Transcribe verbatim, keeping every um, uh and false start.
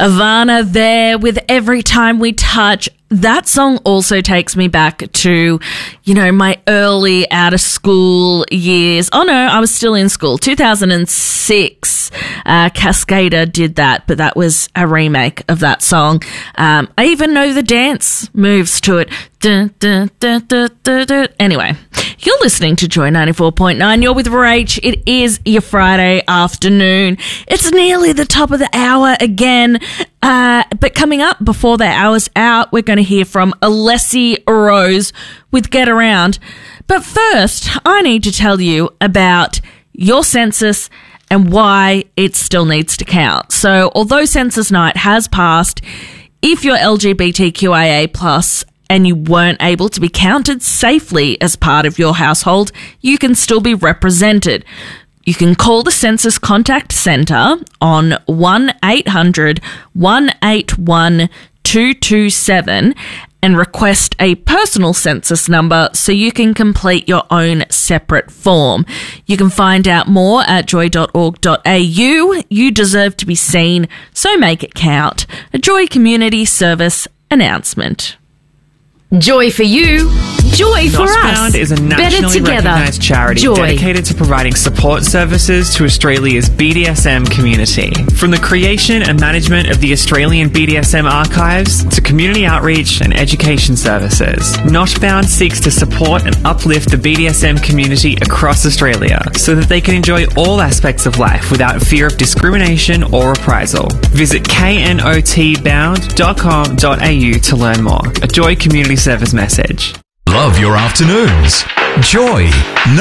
Ivana there with Every Time We Touch. That song also takes me back to, you know, my early out of school years. Oh no, I was still in school. two thousand six, uh, Cascada did that, but that was a remake of that song. Um, I even know the dance moves to it. Dun, dun, dun, dun, dun, dun. Anyway, you're listening to Joy ninety-four point nine. You're with Rach. It is your Friday afternoon. It's nearly the top of the hour again. Uh, but coming up before the hour's out, we're going to hear from Alessi Rose with Get Around. But first, I need to tell you about your census and why it still needs to count. So, although Census Night has passed, if you're L G B T Q I A plus and you weren't able to be counted safely as part of your household, you can still be represented. You can call the Census Contact Centre on one eight hundred, one eight one, two two seven and request a personal census number so you can complete your own separate form. You can find out more at joy dot org dot a u. You deserve to be seen, so make it count. A Joy Community Service announcement. Joy for you, joy for Nosbound us. is a Better nationally together. recognised charity Joy. dedicated to providing support services to Australia's B D S M community. From the creation and management of the Australian B D S M archives to community outreach and education services, Nosbound seeks to support and uplift the B D S M community across Australia so that they can enjoy all aspects of life without fear of discrimination or reprisal. Visit k n o t bound dot com dot a u to learn more. A Joy Community Service message. Love your afternoons. Joy